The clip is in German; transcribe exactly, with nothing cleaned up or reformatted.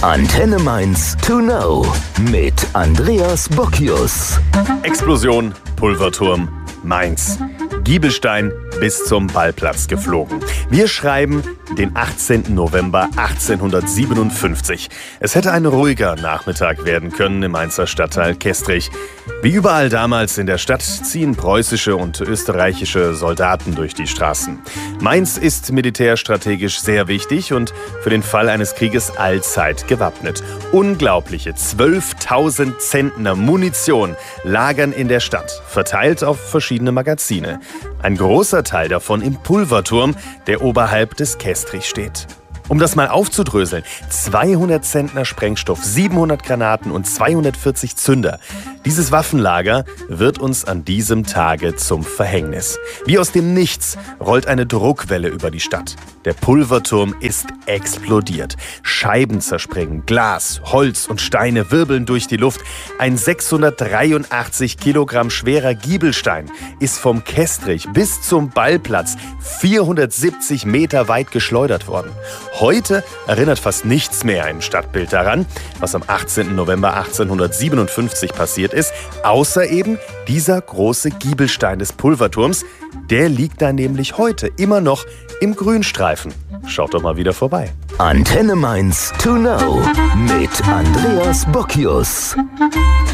Antenne Mainz to know mit Andreas Bockius. Explosion, Pulverturm, Mainz. Giebelstein bis zum Ballplatz geflogen. Wir schreiben den achtzehnten November achtzehnhundertsiebenundfünfzig. Es hätte ein ruhiger Nachmittag werden können im Mainzer Stadtteil Kestrich. Wie überall damals in der Stadt ziehen preußische und österreichische Soldaten durch die Straßen. Mainz ist militärstrategisch sehr wichtig und für den Fall eines Krieges allzeit gewappnet. Unglaubliche zwölftausend Zentner Munition lagern in der Stadt, verteilt auf verschiedene Magazine. Ein großer Teil davon im Pulverturm, der oberhalb des Kestrich steht. Um das mal aufzudröseln, zweihundert Zentner Sprengstoff, siebenhundert Granaten und zweihundertvierzig Zünder. Dieses Waffenlager wird uns an diesem Tage zum Verhängnis. Wie aus dem Nichts rollt eine Druckwelle über die Stadt. Der Pulverturm ist explodiert. Scheiben zerspringen, Glas, Holz und Steine wirbeln durch die Luft. Ein sechshundertdreiundachtzig Kilogramm schwerer Giebelstein ist vom Kestrich bis zum Ballplatz vierhundertsiebzig Meter weit geschleudert worden. Heute erinnert fast nichts mehr im Stadtbild daran, was am achtzehnten November achtzehnhundertsiebenundfünfzig passiert ist, außer eben dieser große Giebelstein des Pulverturms. Der liegt da nämlich heute immer noch im Grünstreifen. Schaut doch mal wieder vorbei. Antenne Mainz to know mit Andreas Bockius.